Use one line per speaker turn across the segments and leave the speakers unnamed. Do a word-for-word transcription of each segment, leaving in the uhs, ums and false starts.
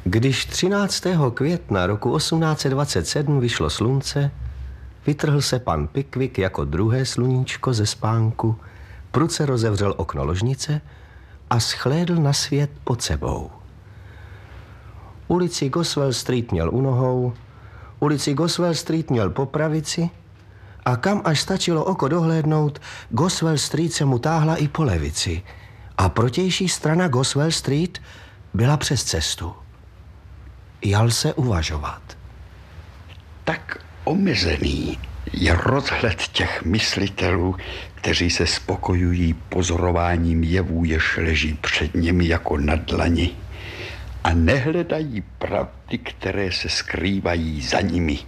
Když třináctého května roku osmnáct set dvacet sedm vyšlo slunce, vytrhl se pan Pickwick jako druhé sluníčko ze spánku, prudce rozevřel okno ložnice a shlédl na svět pod sebou. Ulici Goswell Street měl u nohou, ulici Goswell Street měl po pravici a kam až stačilo oko dohlédnout, Goswell Street se mu táhla i po levici a protější strana Goswell Street byla přes cestu. Jal se uvažovat.
Tak omezený je rozhled těch myslitelů, kteří se spokojují pozorováním jevů, jež leží před nimi jako na dlani a nehledají pravdy, které se skrývají za nimi.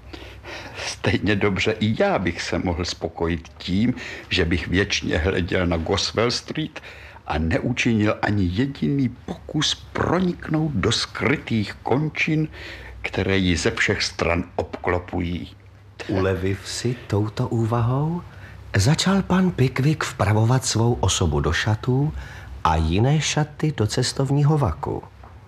Stejně dobře i já bych se mohl spokojit tím, že bych věčně hleděl na Goswell Street a neučinil ani jediný pokus proniknout do skrytých končin, které ji ze všech stran obklopují.
Uleviv si touto úvahou, začal pan Pickwick vpravovat svou osobu do šatů a jiné šaty do cestovního vaku.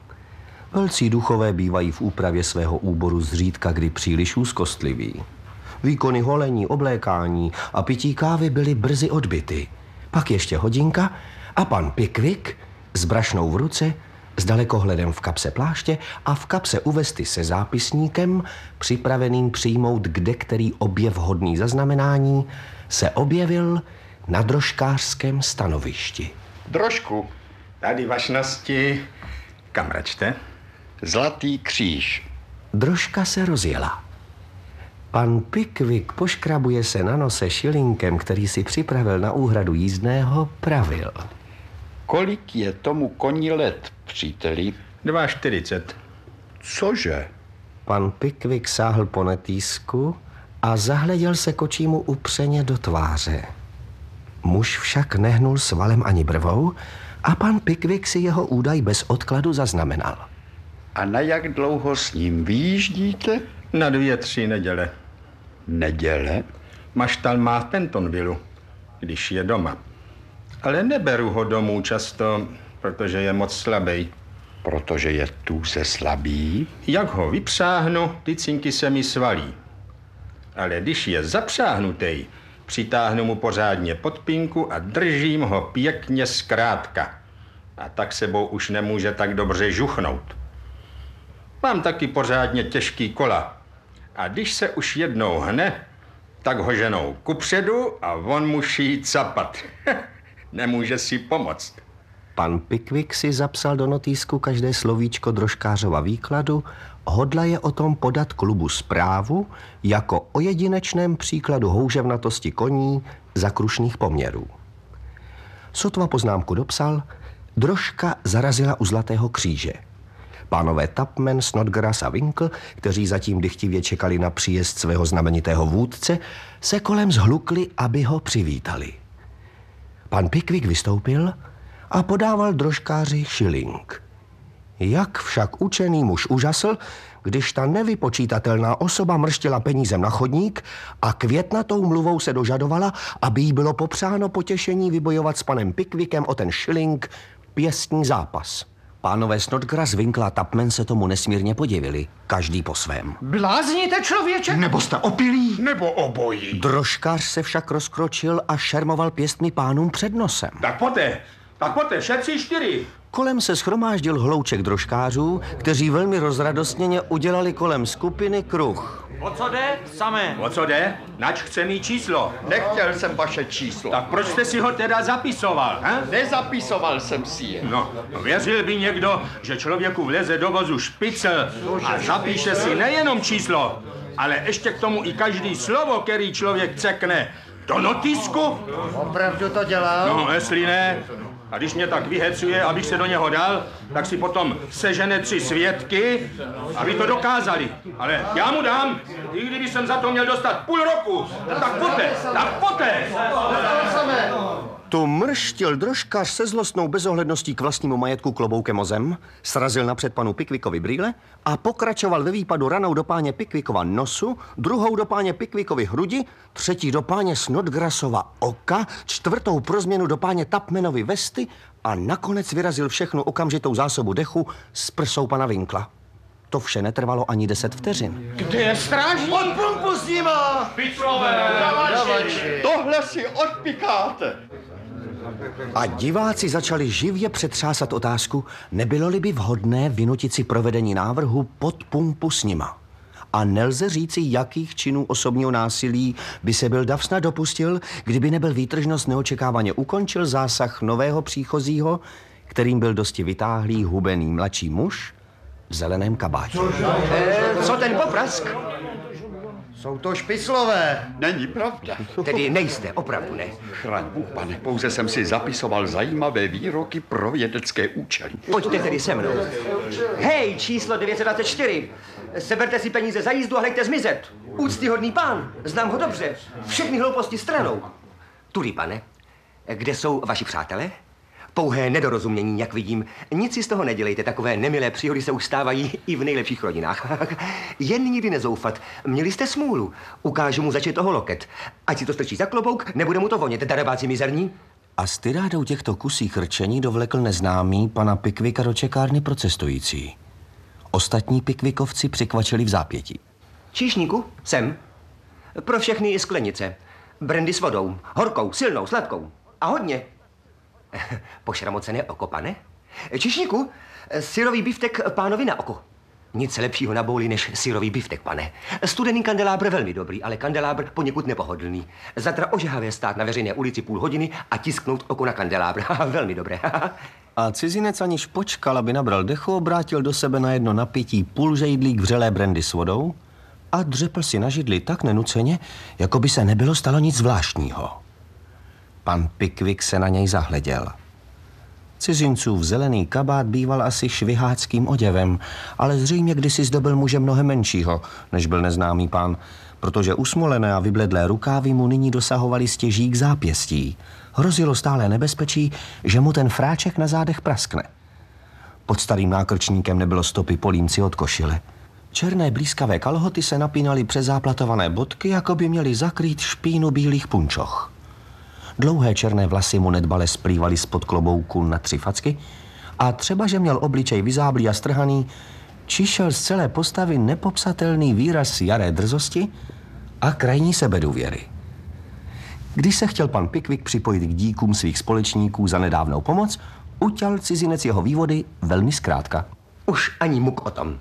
Velcí duchové bývají v úpravě svého úboru zřídka kdy příliš úzkostliví. Výkony holení, oblékání a pití kávy byly brzy odbyty. Pak ještě hodinka a pan Pickwick s brašnou v ruce, s dalekohledem v kapse pláště a v kapse u vesty se zápisníkem, připraveným přijmout kde který objev hodný zaznamenání, se objevil na drožkářském stanovišti.
Drožku.
Tady vašnosti. Kam račte?
Zlatý kříž.
Drožka se rozjela. Pan Pickwick poškrabuje se na nose šilinkem, který si připravil na úhradu jízdného, pravil.
Kolik je tomu koni let, příteli?
Dva čtyřicet.
Cože?
Pan Pickwick sáhl po netýsku a zahleděl se kočímu upřeně do tváře. Muž však nehnul svalem ani brvou a pan Pickwick si jeho údaj bez odkladu zaznamenal.
A na jak dlouho s ním vyjíždíte?
Na dvě, tři neděle.
Neděle?
Maštal má v Pentonvillu, když je doma. Ale neberu ho domů často, protože je moc slabý.
Protože je tu se slabý?
Jak ho vypřáhnu, ty cinky se mi svalí. Ale když je zapřáhnutý, přitáhnu mu pořádně podpinku a držím ho pěkně zkrátka. A tak sebou už nemůže tak dobře žuchnout. Mám taky pořádně těžký kola. A když se už jednou hne, tak ho ženou kupředu a on musí capat. Nemůže si pomoct.
Pan Pickwick si zapsal do notýsku každé slovíčko drožkářova výkladu, hodlaje o tom podat klubu zprávu jako o jedinečném příkladu houževnatosti koní za krušných poměrů. Sotva poznámku dopsal, drožka zarazila u Zlatého kříže. Pánové Tupman, Snodgrass a Winkle, kteří zatím dychtivě čekali na příjezd svého znamenitého vůdce, se kolem zhlukli, aby ho přivítali. Pan Pickwick vystoupil a podával drožkáři šiling. Jak však učený muž užasl, když ta nevypočítatelná osoba mrštila penízem na chodník a květnatou mluvou se dožadovala, aby jí bylo popřáno potěšení vybojovat s panem Pickwickem o ten šiling pěstní zápas. Pánové Snodgrass, Winkle a Tupman se tomu nesmírně podivili, každý po svém.
Blázníte, člověče?
Nebo jste opilí?
Nebo obojí.
Drožkář se však rozkročil a šermoval pěstmi pánům před nosem.
Tak poté, tak poté, všetci čtyři.
Kolem se shromáždil hlouček drožkářů, kteří velmi rozradostněně udělali kolem skupiny kruh.
O co jde? Samé.
O co jde? Nač chce mít číslo.
Nechtěl jsem vaše číslo.
Tak proč jste si ho teda zapisoval, he?
Nezapisoval jsem si je.
No, věřil by někdo, že člověku vleze do vozu špicel a zapíše si nejenom číslo, ale ještě k tomu i každý slovo, který člověk cekne do notýsku?
Opravdu to dělal?
No, jestli ne. A když mě tak vyhecuje, abych se do něho dal, tak si potom sežene tři svědky, aby to dokázali. Ale já mu dám, i kdyby jsem za to měl dostat půl roku, tak poté, tak poté.
Tu mrštil drožkář se zlostnou bezohledností k vlastnímu majetku kloboukem o zem, srazil napřed panu Pickwickovi brýle a pokračoval ve výpadu ranou do páně Pickwickova nosu, druhou do páně Pickwickova hrudi, třetí do páně Snodgrassova oka, čtvrtou pro změnu do páně Tupmanovy vesty a nakonec vyrazil všechnu okamžitou zásobu dechu s prsou pana Winkla. To vše netrvalo ani deset vteřin.
Kde je strážník? Pod pumpu s nima!
Tohle si odpikáte.
A diváci začali živě přetřásat otázku, nebylo-li by vhodné vynutit si provedení návrhu pod pumpu s nima. A nelze říci, jakých činů osobního násilí by se byl dav snad dopustil, kdyby nebyl výtržnost neočekávaně ukončil zásah nového příchozího, kterým byl dosti vytáhlý hubený mladší muž v zeleném kabátě.
E, co ten poprask? Jsou to špiclové.
Není pravda.
Tedy nejste, opravdu ne.
Chraň Bůh, pane, pouze jsem si zapisoval zajímavé výroky pro vědecké účely.
Pojďte tedy se mnou. Hej, číslo devět set dvacet čtyři. Seberte si peníze za jízdu a hleďte zmizet. Úctyhodný pán, znám ho dobře. Všechny hlouposti stranou. Tudy, pane, kde jsou vaši přátelé? Pouhé nedorozumění, jak vidím. Nic si z toho nedělejte, takové nemilé příhody se už stávají i v nejlepších rodinách. Jen nikdy nezoufat. Měli jste smůlu. Ukážu mu začít toho loket. Ať si to strčí za klobouk, nebude mu to vonět, darebáci mizerní.
A s tyrádou těchto kusích rčení dovlekl neznámý pana Pickwicka do čekárny pro cestující. Ostatní Pickwikovci přikvačili v zápětí.
Číšníku, sem. Pro všechny je sklenice. Brandy s vodou. Horkou, silnou, sladkou. A hodně. Pošramocené oko, pane. Číšníku, syrový biftek pánovi na oko. Nic lepšího na bouli než syrový biftek, pane. Studený kandelábr velmi dobrý, ale kandelábr poněkud nepohodlný. Zatra ožehavé stát na veřejné ulici půl hodiny a tisknout oko na kandelábr. Velmi dobré.
A cizinec aniž počkal, aby nabral dechu, obrátil do sebe na jedno napití půl žejdlík vřelé brandy s vodou a dřepl si na židli tak nenuceně, jako by se nebylo stalo nic zvláštního. Pan Pickwick se na něj zahleděl. Cizincův zelený kabát býval asi šviháckým oděvem, ale zřejmě kdysi zdobil muže mnohem menšího, než byl neznámý pán, protože usmolené a vybledlé rukávy mu nyní dosahovaly stěží k zápěstí. Hrozilo stále nebezpečí, že mu ten fráček na zádech praskne. Pod starým nákrčníkem nebylo stopy po límci od košile. Černé blízkavé kalhoty se napínaly přes záplatované bodky, jako by měly zakrýt špínu bílých punčoch. Dlouhé černé vlasy mu nedbale splývaly spod klobouku na tři facky a třeba, že měl obličej vyzáblý a strhaný, čišel z celé postavy nepopsatelný výraz jaré drzosti a krajní sebedůvěry. Když se chtěl pan Pickwick připojit k díkům svých společníků za nedávnou pomoc, uťal cizinec jeho vývody velmi zkrátka.
Už ani muk o tom.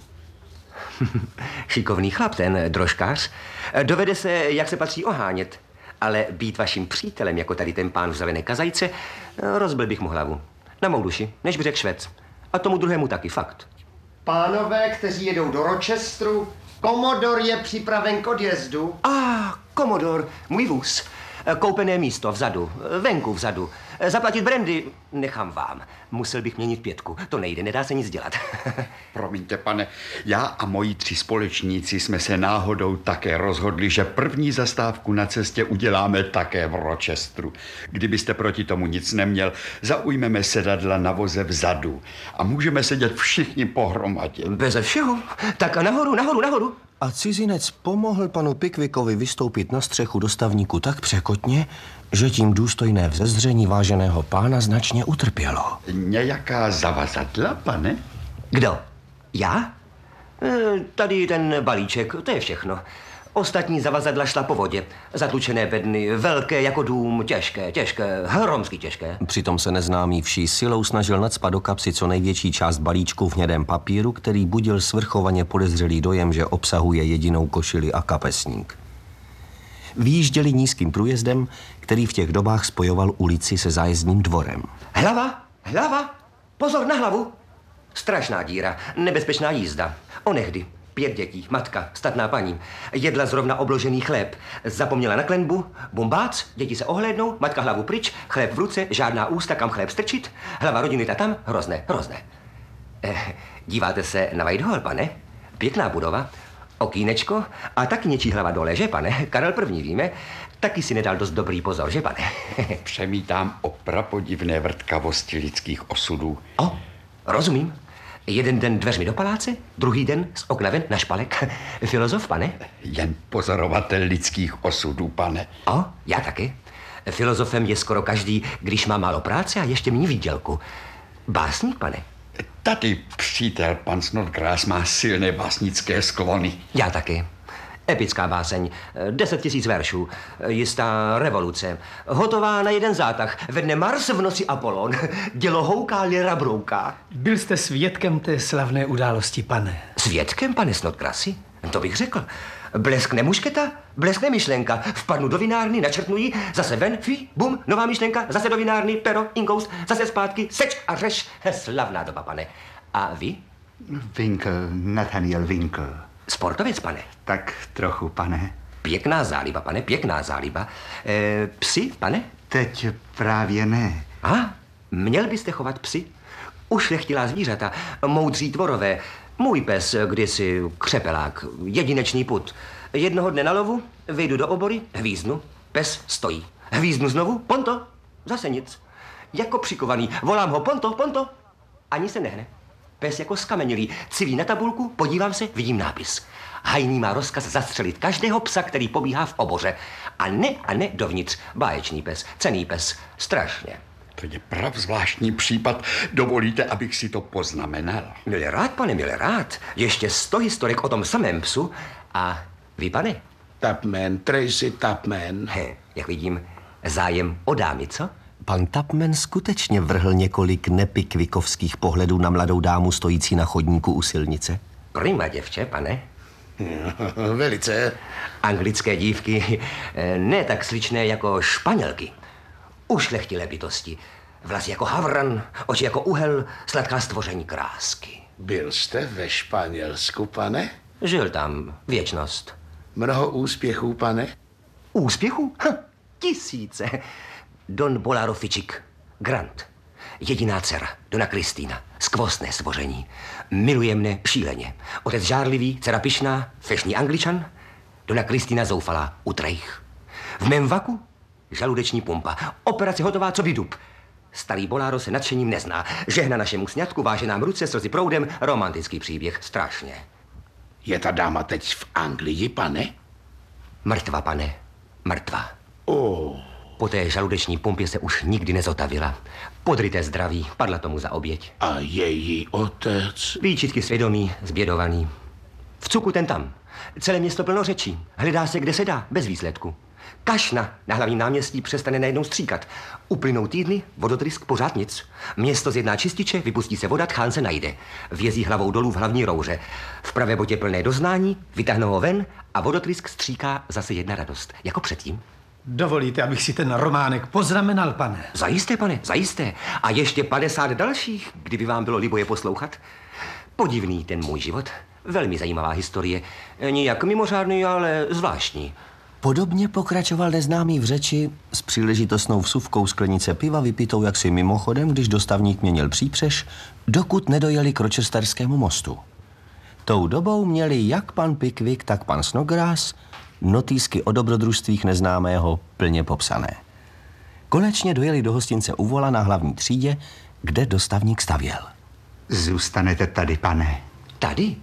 Šikovný chlap, ten drožkář. Dovede se, jak se patří, ohánět. Ale být vaším přítelem, jako tady ten pán v zelené kazajce, rozbil bych mu hlavu. Na mou duši, než by řekl Švec. A tomu druhému taky, fakt.
Pánové, kteří jedou do Rochesteru, komodor je připraven k odjezdu.
A, ah, komodor, můj vůz. Koupené místo vzadu, venku vzadu. Zaplatit brandy nechám vám. Musel bych měnit pětku. To nejde, nedá se nic dělat.
Promiňte, pane, já a moji tři společníci jsme se náhodou také rozhodli, že první zastávku na cestě uděláme také v Rochesteru. Kdybyste proti tomu nic neměl, zaujmeme sedadla na voze vzadu a můžeme sedět všichni pohromadě.
Beze všeho. Tak a nahoru, nahoru, nahoru.
A cizinec pomohl panu Pickwickovi vystoupit na střechu dostavníku tak překotně, že tím důstojné vzezření váženého pána značně utrpělo.
Nějaká zavazadla, pane?
Kdo? Já? E, tady ten balíček, to je všechno. Ostatní zavazadla šla po vodě. Zatlučené bedny, velké jako dům, těžké, těžké, hromsky těžké.
Přitom se neznámý vší silou snažil nacpat do kapsy co největší část balíčku v hnědém papíru, který budil svrchovaně podezřelý dojem, že obsahuje jedinou košili a kapesník. Výjížděli nízkým průjezdem, který v těch dobách spojoval ulici se zájezdním dvorem.
Hlava, hlava, pozor na hlavu. Strašná díra, nebezpečná jízda. Onehdy. Pět dětí, matka, statná paní. Jedla zrovna obložený chléb. Zapomněla na klenbu, bumbác, děti se ohlédnou, matka hlavu pryč, chléb v ruce, žádná ústa, kam chléb strčit, hlava rodiny ta tam, hrozné, hrozné. Eh, díváte se na Whitehall, pane? Pěkná budova, okýnečko a taky něčí hlava dole, že, pane? Karel první, víme, taky si nedal dost dobrý pozor, že, pane?
Přemítám o prapodivné vrtkavosti lidských osudů.
O, rozumím. Jeden den dveřmi do paláce, druhý den z okna ven na špalek. Filozof, pane?
Jen pozorovatel lidských osudů, pane.
O, já taky. Filozofem je skoro každý, když má málo práce a ještě méně výdělku. Básník, pane?
Tady přítel pan Snodgrass má silné básnické sklony.
Já taky. Epická báseň, deset tisíc veršů, jistá revoluce, hotová na jeden zátah. Ve dne Mars, v noci Apollon, dělo houká, lira brouká.
Byl jste svědkem té slavné události, pane.
Svědkem, pane Snodgrassi? To bych řekl. Bleskne mušketa, bleskne myšlenka. Vpadnu do vinárny, načrtnu ji, zase ven, fi, bum, nová myšlenka, zase do vinárny, pero, inkous, zase zpátky, seč a řeš. Slavná doba, pane. A vy?
Winkl, Nathaniel Winkl.
Sportovec, pane.
Tak trochu, pane.
Pěkná záliba, pane, pěkná záliba. E, psi, pane?
Teď právě ne.
A, měl byste chovat psy? Ušlechtilá zvířata, moudří tvorové. Můj pes, kdysi křepelák, jedinečný put. Jednoho dne na lovu, vyjdu do obory, hvíznu, pes stojí. Hvíznu znovu, Ponto, zase nic. Jako přikovaný, volám ho, Ponto, Ponto, ani se nehne. Pes jako skamenilý, civí na tabulku, podívám se, vidím nápis. Hajný má rozkaz zastřelit každého psa, který pobíhá v oboře. A ne, a ne dovnitř. Báječný pes, cenný pes, strašně.
To je prav zvláštní případ. Dovolíte, abych si to poznamenal?
Milé rád, pane, milé rád. Ještě sto historek o tom samém psu. A vy, pane?
Tupman, Tracy Tupman.
He, jak vidím, zájem o dámy, co?
Pan Tupman skutečně vrhl několik nepikvikovských pohledů na mladou dámu stojící na chodníku u silnice.
Prima děvče, pane.
Velice.
Anglické dívky, ne tak sličné jako Španělky. Ušlechtilé bytosti. Vlasy jako havran, oči jako uhel, sladká stvoření krásky.
Byl jste ve Španělsku, pane?
Žil tam věčnost.
Mnoho úspěchů, pane?
Úspěchu? Ha, tisíce. Don Bolaro Fičik, Grant. Jediná dcera, Dona Kristýna, skvostné stvoření. Miluje mne šíleně. Otec žárlivý, dcera pyšná, fešný Angličan. Dona Kristýna zoufalá, utrejch. V mém vaku žaludeční pumpa. Operace hotová, co by dub. Starý Bolaro se nadšením nezná. Žehna našemu sňatku, váže nám ruce, slzy proudem, romantický příběh, strašně.
Je ta dáma teď v Anglii, pane?
Mrtva, pane, mrtva.
Oh.
Po té žaludeční pumpě se už nikdy nezotavila. Podryté zdraví, padla tomu za oběť.
A její otec?
Výčitky svědomí, zbědovaný. V cuku ten tam. Celé město plno řečí. Hledá se, kde se dá, bez výsledku. Kašna na hlavním náměstí přestane najednou stříkat. Uplynou týdny, vodotrysk pořád nic. Město zjedná čističe, vypustí se voda, tchán se najde. Vězí hlavou dolů v hlavní rouře. V pravé botě plné doznání, vytáhnou ho ven a vodotrysk stříká zase jedna radost, jako předtím.
Dovolíte, abych si ten románek poznamenal, pane?
Zajisté, pane, zajisté. A ještě padesát dalších, kdyby vám bylo libo je poslouchat. Podivný ten můj život. Velmi zajímavá historie. Nijak mimořádný, ale zvláštní.
Podobně pokračoval neznámý v řeči s příležitostnou vsuvkou sklenice piva vypitou jaksi mimochodem, když dostavník měnil přípřež, dokud nedojeli k Rochesterskému mostu. Tou dobou měli jak pan Pickwick, tak pan Snodgrass notýsky o dobrodružstvích neznámého plně popsané. Konečně dojeli do hostince u vola na hlavní třídě, kde dostavník stavěl.
Zůstanete tady, pane.
Tady?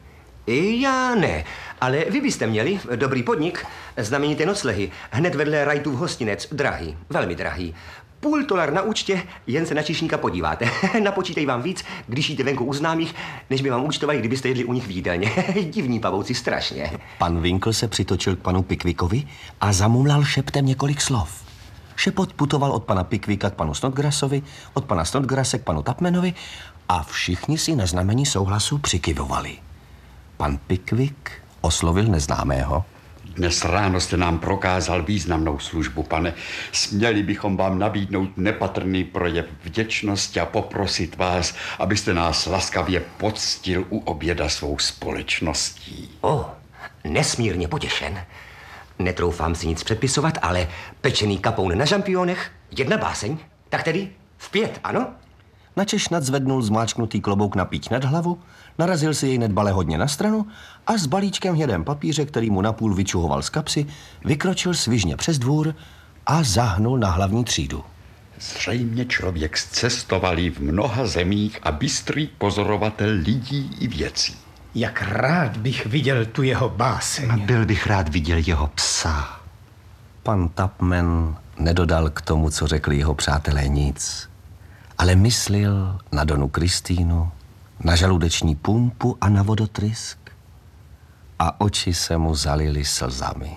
Já ne, ale vy byste měli dobrý podnik, znamenité noclehy, hned vedle Wrightův hostinec, drahý, velmi drahý. Půl dolar na účtě, jen se na číšníka podíváte. Napočítají vám víc, když jíte venku u známých, než by vám účtovali, kdybyste jedli u nich v jídelně. Divní pavouci, strašně.
Pan Winkl se přitočil k panu Pickwickovi a zamumlal šeptem několik slov. Šepot putoval od pana Pickwicka k panu Snodgrassovi, od pana Snodgrasse k panu Tupmanovi a všichni si na znamení souhlasu přikyvovali. Pan Pickwick oslovil neznámého.
Dnes ráno jste nám prokázal významnou službu, pane. Směli bychom vám nabídnout nepatrný projev vděčnosti a poprosit vás, abyste nás laskavě poctil u oběda svou společností.
O, nesmírně potěšen. Netroufám si nic předpisovat, ale pečený kapoun na žampionech, jedna báseň, tak tedy v pět, ano?
Načež nadzvednul zmáčknutý klobouk na píť nad hlavu, narazil si jej nedbale hodně na stranu a s balíčkem hnědém papíře, který mu napůl vyčuhoval z kapsy, vykročil svižně přes dvůr a zahnul na hlavní třídu.
Zřejmě člověk zcestovalý v mnoha zemích a bystrý pozorovatel lidí i věcí.
Jak rád bych viděl tu jeho báseň.
Byl bych rád viděl jeho psa.
Pan Tupman nedodal k tomu, co řekli jeho přátelé, nic, ale myslil na Donu Kristýnu, na žaludeční pumpu a na vodotrysk a oči se mu zalily slzami.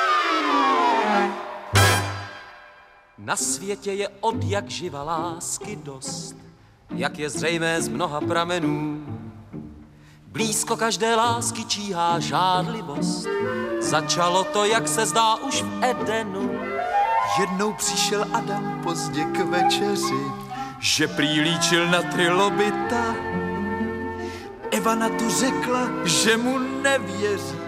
Na světě je od jak živa lásky dost, jak je zřejmé z mnoha pramenů. Blízko každé lásky číhá žádlivost, začalo to, jak se zdá, už v Edenu.
Jednou přišel Adam pozdě k večeři, že prý líčil na trilobita. Eva na to řekla, že mu nevěří,